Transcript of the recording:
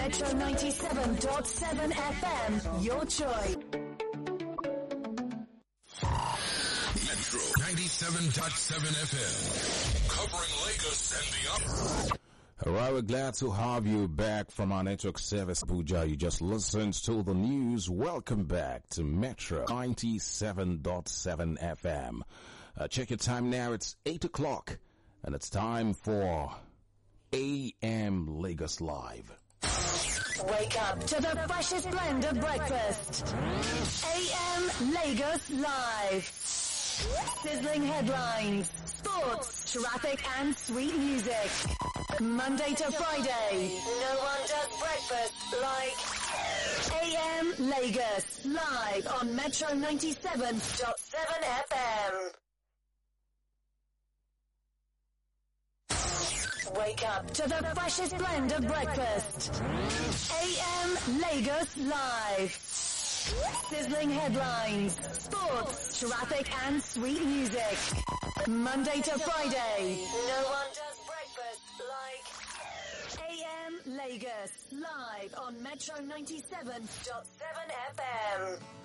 Metro 97.7 FM, your choice. Metro 97.7 FM, covering Lagos and beyond. All right, we're glad to have you back from our network service, Abuja. You just listened to the news. Welcome back to Metro 97.7 FM. Check your time now. It's 8 o'clock, and it's time for AM Lagos Live. Wake up to the freshest blend of breakfast. AM Lagos Live. Sizzling headlines, sports, traffic and sweet music. Monday to Friday, no one does breakfast like AM Lagos, live on Metro 97.7 FM. Wake up to the freshest blend of breakfast. AM Lagos Live. Sizzling headlines, sports, traffic and sweet music. Monday to Friday, no one does breakfast like AM Lagos, live on Metro 97.7 FM.